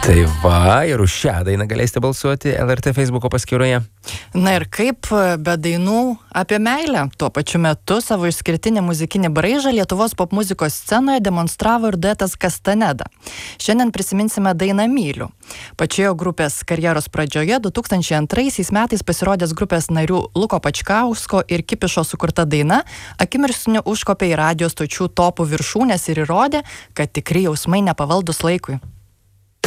Tai va, ir už šią dainą galėsite balsuoti LRT Facebooko paskyroje. Na ir kaip be dainų apie meilę. Tuo pačiu metu savo išskirtinį muzikinį braižą Lietuvos popmuzikos scenoje demonstravo ir duetas Castaneda. Šiandien prisiminsime dainą Myliu. Pačioje grupės karjeros pradžioje 2002 metais pasirodęs grupės narių Luko Pačkausko ir Kipišo sukurta daina akimirksniu užkopė į radijo stočių topų viršūnes ir įrodė, kad tikri jausmai nepavaldus laikui.